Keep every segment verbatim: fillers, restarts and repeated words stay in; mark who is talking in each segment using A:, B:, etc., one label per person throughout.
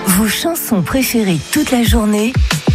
A: Vos chansons préférées toute la journée,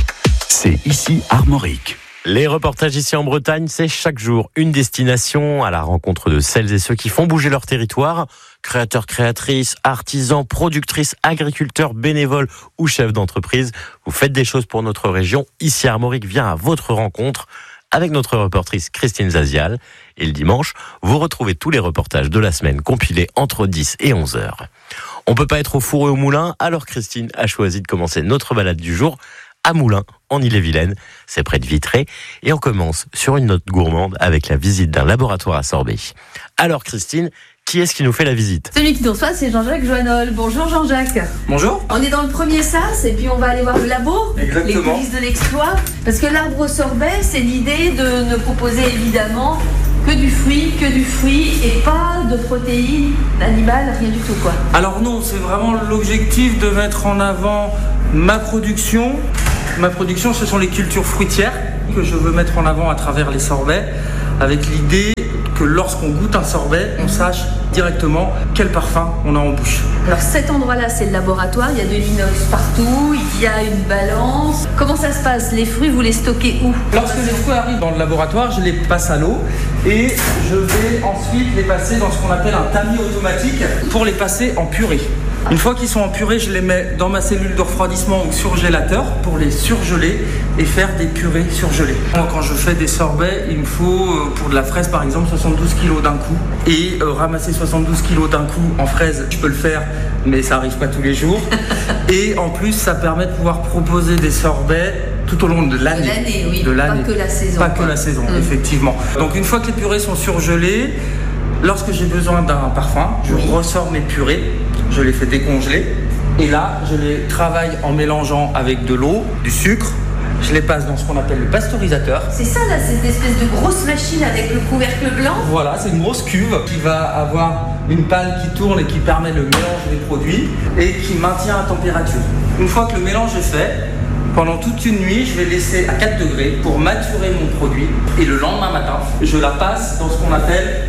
B: c'est ici Armorique.
C: Les reportages ici en Bretagne, c'est chaque jour une destination à la rencontre de celles et ceux qui font bouger leur territoire. Créateurs, créatrices, artisans, productrices, agriculteurs, bénévoles ou chefs d'entreprise. Vous faites des choses pour notre région. Ici Armorique vient à votre rencontre avec notre reportrice Christine Zazial. Et le dimanche, vous retrouvez tous les reportages de la semaine compilés entre dix et onze heures. On peut pas être au four et au moulin, alors Christine a choisi de commencer notre balade du jour à Moulins, en Ille-et-Vilaine. C'est près de Vitré. Et on commence sur une note gourmande avec la visite d'un laboratoire à sorbet. Alors Christine, qui est-ce qui nous fait la visite ?
D: Celui qui nous reçoit, c'est Jean-Jacques Joannol. Bonjour Jean-Jacques.
E: Bonjour.
D: On est dans le premier sas et puis on va aller voir le labo.
E: Exactement.
D: Les coulisses de l'exploit. Parce que l'arbre au sorbet, c'est l'idée de ne proposer évidemment que du fruit, que du fruit et pas de protéines animales, rien du tout quoi.
E: Alors non, c'est vraiment l'objectif de mettre en avant ma production. Ma production, ce sont les cultures fruitières que je veux mettre en avant à travers les sorbets, avec l'idée que lorsqu'on goûte un sorbet, on sache directement quel parfum on a en bouche.
D: Alors cet endroit-là, c'est le laboratoire, il y a de l'inox partout, il y a une balance. Comment ça se passe ? Les fruits, vous les stockez où ?
E: Lorsque les fruits arrivent dans le laboratoire, je les passe à l'eau et je vais ensuite les passer dans ce qu'on appelle un tamis automatique pour les passer en purée. Une fois qu'ils sont en purée, je les mets dans ma cellule de refroidissement ou surgélateur pour les surgeler et faire des purées surgelées. Moi, quand je fais des sorbets, il me faut, pour de la fraise par exemple, soixante-douze kilos d'un coup. Et euh, ramasser soixante-douze kilos d'un coup en fraise, je peux le faire, mais ça n'arrive pas tous les jours. Et en plus, ça permet de pouvoir proposer des sorbets tout au long de l'année.
D: De l'année, oui.
E: De l'année.
D: Pas que la saison.
E: Pas
D: quoi.
E: que la saison,
D: mmh.
E: effectivement. Donc une fois que les purées sont surgelées, lorsque j'ai besoin d'un parfum, je oui. ressors mes purées, je les fais décongeler et là, je les travaille en mélangeant avec de l'eau, du sucre. Je les passe dans ce qu'on appelle le pasteurisateur.
D: C'est ça là, cette espèce de grosse machine avec le couvercle blanc ?
E: Voilà, c'est une grosse cuve qui va avoir une pale qui tourne et qui permet le mélange des produits et qui maintient la température. Une fois que le mélange est fait, pendant toute une nuit, je vais laisser à quatre degrés pour maturer mon produit et le lendemain matin, je la passe dans ce qu'on appelle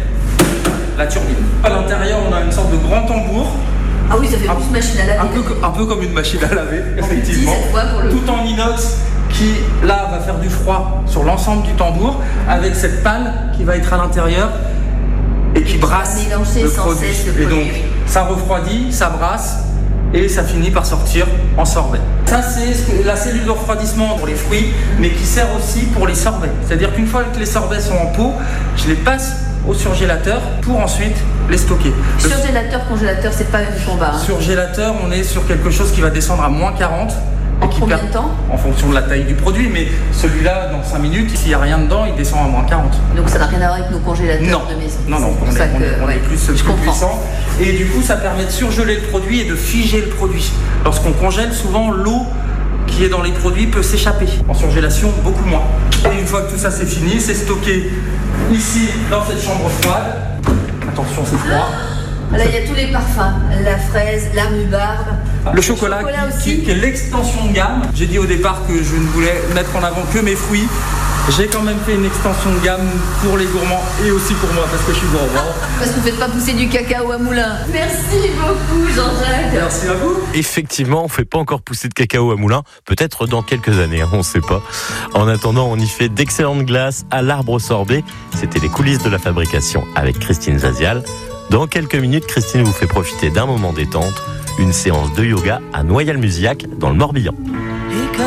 E: la turbine. À l'intérieur, on a une sorte de grand tambour.
D: Ah oui, ça fait plus machine à laver.
E: Un peu, un peu comme une machine à laver, effectivement.
D: Cette fois pour le...
E: Tout en inox qui, là, va faire du froid sur l'ensemble du tambour avec cette pale qui va être à l'intérieur et qui brasse le produit. Et donc, ça refroidit, ça brasse et ça finit par sortir en sorbet. Ça, c'est la cellule de refroidissement pour les fruits, mais qui sert aussi pour les sorbets. C'est-à-dire qu'une fois que les sorbets sont en pot, je les passe au surgélateur pour ensuite les stocker. Le
D: surgélateur, congélateur, c'est pas le même combat. Hein.
E: Surgélateur, on est sur quelque chose qui va descendre à moins quarante.
D: En combien de temps ?
E: En fonction de la taille du produit, mais celui-là, dans cinq minutes, s'il n'y a rien dedans, il descend à moins quarante.
D: Donc ça n'a rien à voir avec nos congélateurs
E: non.
D: de maison.
E: Non, non, on est, on,
D: que,
E: est, on
D: ouais,
E: est plus, plus puissant. Et du coup, ça permet de surgeler le produit et de figer le produit. Lorsqu'on congèle, souvent, l'eau qui est dans les produits peut s'échapper. En surgélation, beaucoup moins. Et une fois que tout ça c'est fini, c'est stocké ici, dans cette chambre froide. Attention, c'est froid.
D: Ah, là, il y a tous les parfums. La fraise, la rhubarbe.
E: Le chocolat, le chocolat qui, qui, qui est l'extension de gamme. J'ai dit au départ que je ne voulais mettre en avant que mes fruits. J'ai quand même fait une extension de gamme pour les gourmands et aussi pour moi parce que je suis gourmand.
D: Ah, parce que vous ne faites pas pousser du cacao à moulin. Merci beaucoup Jean-Jacques.
E: Merci à vous.
C: Effectivement, on ne fait pas encore pousser de cacao à moulin. Peut-être dans quelques années, hein, on ne sait pas. En attendant, on y fait d'excellentes glaces à l'arbre au sorbet. C'était les coulisses de la fabrication avec Christine Zazial. Dans quelques minutes, Christine vous fait profiter d'un moment détente. Une séance de yoga à Noyal-Musillac dans le Morbihan.